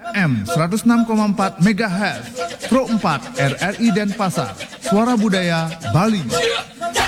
FM 106,4 MHz, Pro 4 RRI Denpasar, Suara Budaya Bali.